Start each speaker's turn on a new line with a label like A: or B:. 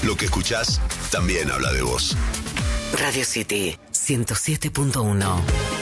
A: Lo que escuchás también habla de vos.
B: Radio City 107.1.